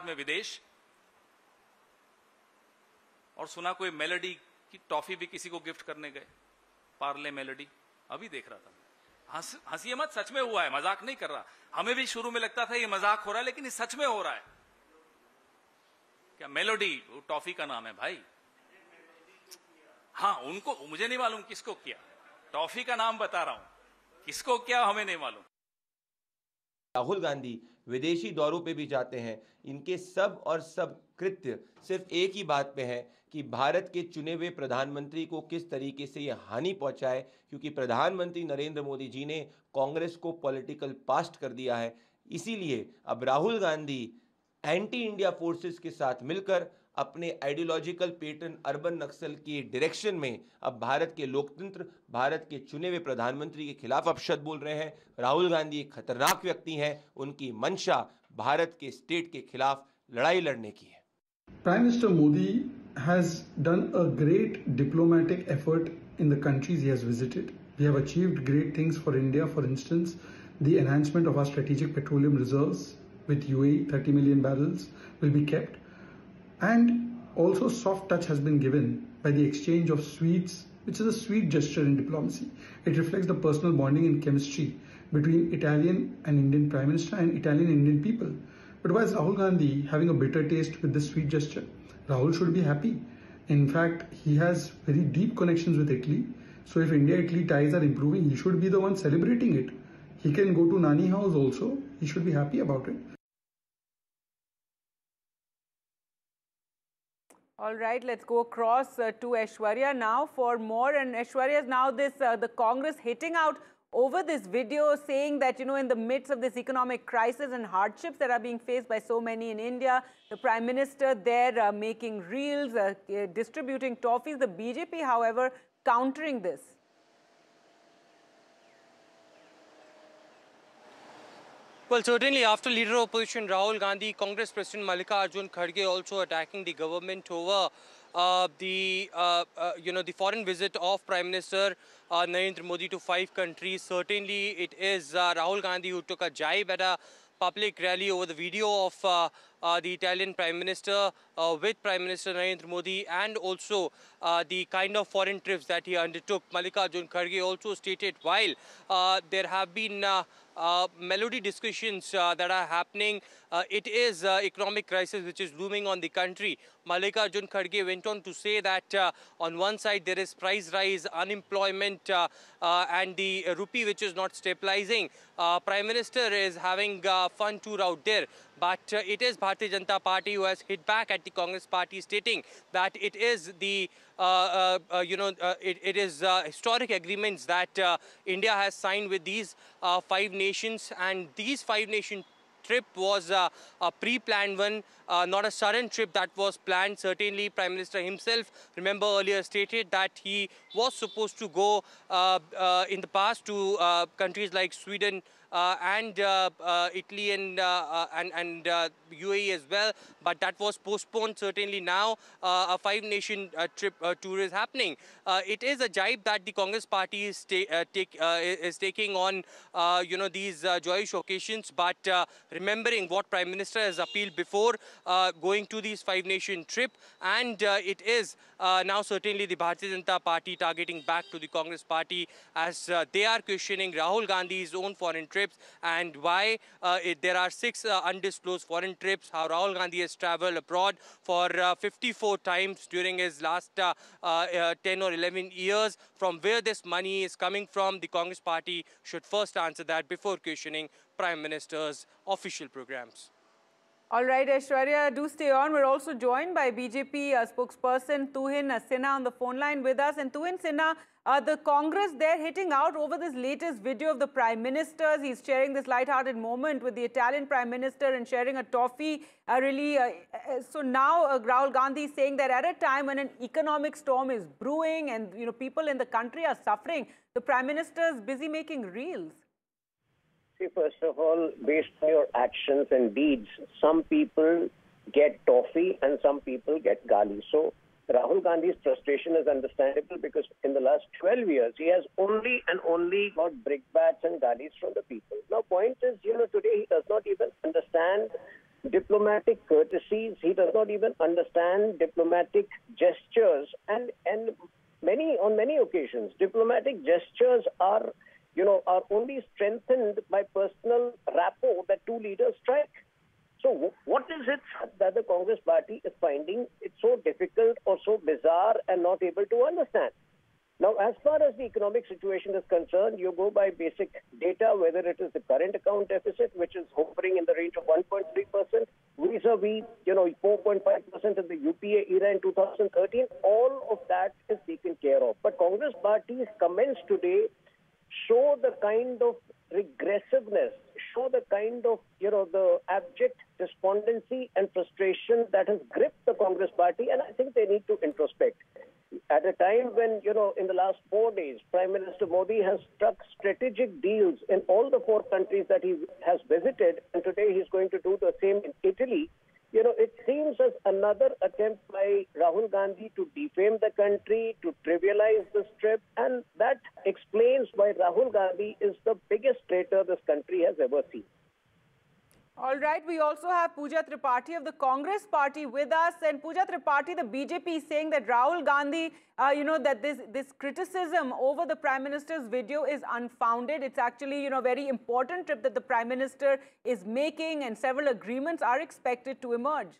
बाद में विदेश, और सुना कोई मेलोडी की टॉफी भी किसी को गिफ्ट करने गए, पार्ले मेलोडी। अभी देख रहा था, हंसी मत, सच में हुआ है, मजाक नहीं कर रहा। हमें भी शुरू में लगता था ये मजाक हो रहा है, लेकिन ये सच में हो रहा है। क्या मेलोडी, वो टॉफी का नाम है भाई। हाँ, उनको, मुझे नहीं मालूम किसको किया, टॉफी का नाम बता रहा हूं, किसको क्या हमें नहीं मालूम। राहुल गांधी विदेशी दौरों पे भी जाते हैं, इनके सब और सब कृत्य सिर्फ एक ही बात पे है कि भारत के चुने हुए प्रधानमंत्री को किस तरीके से ये हानि पहुंचाए, क्योंकि प्रधानमंत्री नरेंद्र मोदी जी ने कांग्रेस को पॉलिटिकल पास्ट कर दिया है। इसीलिए अब Rahul Gandhi anti India forces के साथ मिलकर अपने आइडियोलॉजिकल पैटर्न अर्बन नक्सल की डायरेक्शन में अब भारत के लोकतंत्र, भारत के चुने हुए प्रधानमंत्री के खिलाफ अपशब्द बोल रहे हैं। राहुल गांधी एक खतरनाक व्यक्ति हैं, उनकी मंशा भारत के स्टेट के खिलाफ लड़ाई लड़ने की है। Prime Minister Modi has done a great diplomatic effort in the countries he has visited. We have achieved great things for India. For instance, the enhancement of our strategic petroleum reserves with UAE, 30 million barrels will be kept. And also soft touch has been given by the exchange of sweets, which is a sweet gesture in diplomacy. It reflects the personal bonding and chemistry between Italian and Indian Prime Minister and Italian and Indian people. But why is Rahul Gandhi having a bitter taste with this sweet gesture? Rahul should be happy. In fact, he has very deep connections with Italy. So if India-Italy ties are improving, he should be the one celebrating it. He can go to Nani house also. He should be happy about it. All right, let's go across to Aishwarya now for more. And Aishwarya, now this the Congress hitting out over this video, saying that, you know, in the midst of this economic crisis and hardships that are being faced by so many in India, the Prime Minister there making reels, distributing toffees. The BJP, however, countering this. Well, certainly after Leader of Opposition Rahul Gandhi, Congress President Mallikarjun Kharge also attacking the government over the foreign visit of Prime Minister Narendra Modi to 5 countries. Certainly it is Rahul Gandhi who took a jibe at a public rally over the video of the Italian Prime Minister with Prime Minister Narendra Modi, and also the kind of foreign trips that he undertook. Mallikarjun Kharge also stated, while there have been melody discussions that are happening, it is economic crisis which is looming on the country. Mallikarjun Kharge went on to say that on one side there is price rise, unemployment and the rupee which is not stabilizing. Prime Minister is having fun tour out there. But it is Bharatiya Janata Party who has hit back at the Congress Party, stating that it is the historic agreements that India has signed with these 5 nations, and these 5 nation trip was a pre-planned one, not a sudden trip that was planned. Certainly, Prime Minister himself, remember, earlier stated that he was supposed to go in the past to countries like Sweden and Italy and UAE as well, but that was postponed. Certainly now a 5-nation trip tour is happening. It is a jibe that the Congress Party is taking on these joyous occasions, but remembering what Prime Minister has appealed before going to these 5-nation trip, and it is now certainly the Bharatiya Janata Party targeting back to the Congress Party as they are questioning Rahul Gandhi's own foreign trips and why there are 6 undisclosed foreign trips, how Rahul Gandhi has travelled abroad for 54 times during his last 10 or 11 years. From where this money is coming from, the Congress Party should first answer that before questioning Prime Minister's official programs. All right, Aishwarya, do stay on. We're also joined by BJP spokesperson Tuhin Sinha on the phone line with us. And Tuhin Sinha, the Congress, they're hitting out over this latest video of the Prime Minister's. He's sharing this light-hearted moment with the Italian Prime Minister and sharing a toffee. So now Rahul Gandhi is saying that at a time when an economic storm is brewing and people in the country are suffering, the Prime Minister is busy making reels. See, first of all, based on your actions and deeds, some people get toffee and some people get gali. So Rahul Gandhi's frustration is understandable because in the last 12 years, he has only and only got brickbats and galis from the people. Now, point is, today he does not even understand diplomatic courtesies. He does not even understand diplomatic gestures. And on many occasions, diplomatic gestures are only strengthened by personal rapport that two leaders strike. So what is it that the Congress party is finding it so difficult or so bizarre and not able to understand? Now, as far as the economic situation is concerned, you go by basic data, whether it is the current account deficit, which is hovering in the range of 1.3%, vis-a-vis, 4.5% in the UPA era in 2013, all of that is taken care of. But Congress party's comments today show the kind of regressiveness, show the kind of, the abject despondency and frustration that has gripped the Congress party, and I think they need to introspect. At a time when, in the last 4 days, Prime Minister Modi has struck strategic deals in all the 4 countries that he has visited, and today he's going to do the same in Italy, it seems as another attempt by Rahul Gandhi to defame the country, to trivialize this trip, and that explains why Rahul Gandhi is the biggest traitor this country has ever seen. All right, we also have Pooja Tripathi of the Congress party with us. And Pooja Tripathi, the BJP is saying that Rahul Gandhi, that this criticism over the Prime Minister's video is unfounded. It's actually, a very important trip that the Prime Minister is making, and several agreements are expected to emerge.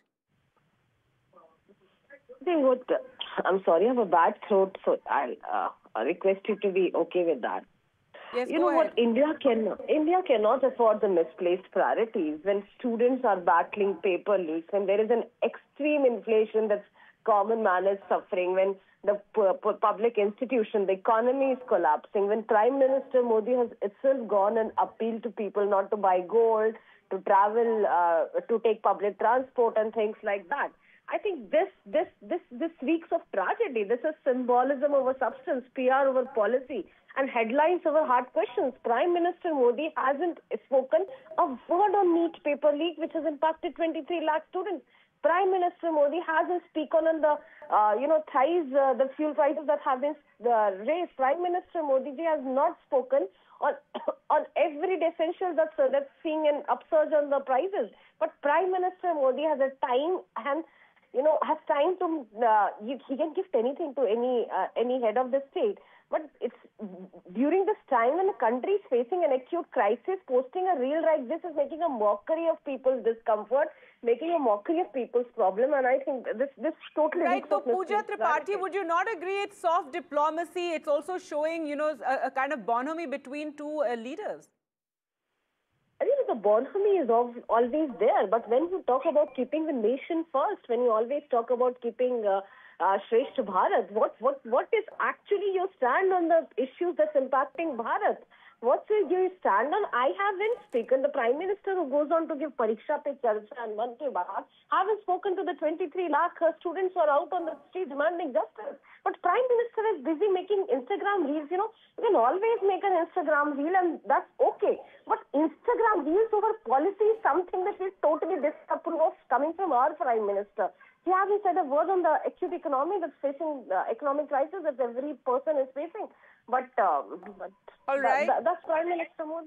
I'm sorry, I have a bad throat, so I'll request you to be okay with that. Yes, you know what, India cannot afford the misplaced priorities when students are battling paper leaks, when there is an extreme inflation that's common man is suffering, when the public institution, the economy is collapsing, when Prime Minister Modi has itself gone and appealed to people not to buy gold, to travel, to take public transport and things like that. I think this reeks of tragedy. This is symbolism over substance, PR over policy, and headlines over hard questions. Prime Minister Modi hasn't spoken a word on NEET paper leak, which has impacted 23 lakh students. Prime Minister Modi hasn't spoken on the, the fuel prices that have been raised. Prime Minister Modi ji has not spoken on everyday essentials that's seeing an upsurge on the prices. But Prime Minister Modi has a time and has time to, he can gift anything to any head of the state. But it's during this time when the country is facing an acute crisis, posting a reel like this is making a mockery of people's discomfort, making a mockery of people's problem, and I think this totally... Right, so Pooja Tripathi, would you not agree it's soft diplomacy? It's also showing, a kind of bonhomie between two leaders. I think the bonhomie is always there, but when you talk about keeping the nation first, when you always talk about keeping Shrestha Bharat, what is actually your stand on the issues that's impacting Bharat? What's your stand on? I haven't spoken. The Prime Minister who goes on to give Pariksha Pe Charcha and Mann Ki Baat haven't spoken to the 23 lakh students who are out on the street demanding justice. But Prime Minister is busy making Instagram reels. You can always make an Instagram reel and that's okay. But Instagram reels over policy is something that we totally disapprove of coming from our Prime Minister. He hasn't said a word on the acute economy that's facing the economic crisis that every person is facing. But all right. That's Prime Minister Modi.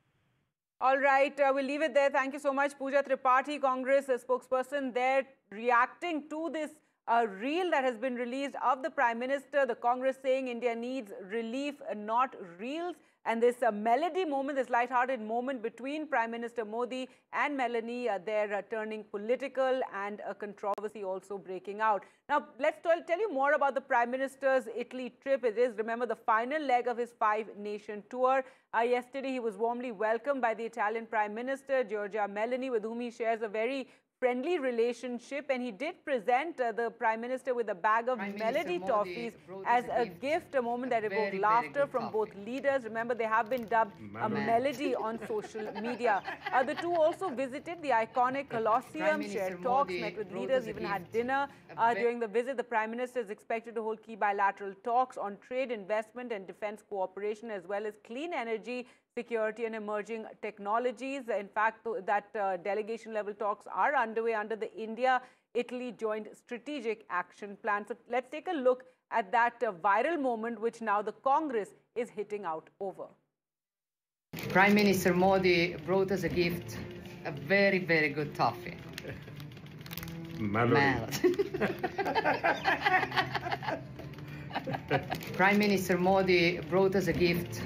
All right, we'll leave it there. Thank you so much, Pooja Tripathi, Congress spokesperson there, reacting to this reel that has been released of the Prime Minister. The Congress saying India needs relief, not reels. And this melody moment, this light-hearted moment between Prime Minister Modi and Melanie, they're turning political and a controversy also breaking out. Now, let's tell you more about the Prime Minister's Italy trip. It is, remember, the final leg of his 5-nation tour. Yesterday, he was warmly welcomed by the Italian Prime Minister, Giorgia Meloni, with whom he shares a very friendly relationship, and he did present the Prime Minister with a bag of melody toffees as a gift, a moment that evoked laughter from both leaders. Remember, they have been dubbed a melody on social media. The two also visited the iconic Colosseum, shared talks, met with leaders, even had dinner. During the visit, the Prime Minister is expected to hold key bilateral talks on trade, investment and defense cooperation, as well as clean energy, security and emerging technologies. In fact, that delegation-level talks are underway under the India-Italy Joint Strategic Action Plan. So let's take a look at that viral moment, which now the Congress is hitting out over. Prime Minister Modi brought us a gift a very, very good toffee. Melody. Prime Minister Modi brought us a gift